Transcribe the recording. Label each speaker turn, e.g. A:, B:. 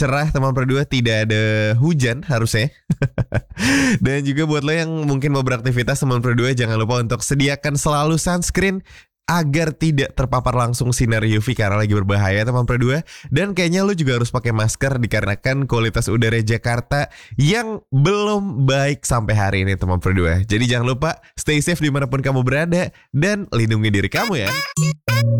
A: cerah teman berdua, tidak ada hujan harusnya. Dan juga buat lo yang mungkin mau beraktivitas teman berdua, jangan lupa untuk sediakan selalu sunscreen agar tidak terpapar langsung sinar UV karena lagi berbahaya teman berdua. Dan kayaknya lo juga harus pakai masker dikarenakan kualitas udara Jakarta yang belum baik sampai hari ini teman berdua. Jadi jangan lupa stay safe dimanapun kamu berada dan lindungi diri kamu ya.